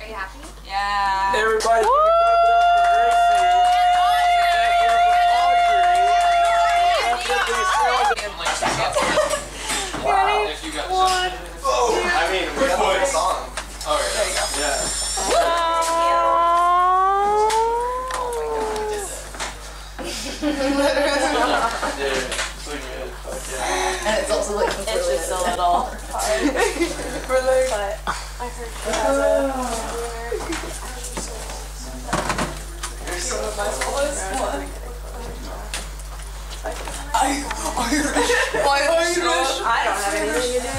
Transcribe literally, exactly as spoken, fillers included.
Are you happy? Yeah. Everybody. Wow. If you got one. Oh, I mean, we got the song. Oh, yeah. There you go. Yeah. And it's also like it's just a little hard. But I heard you have a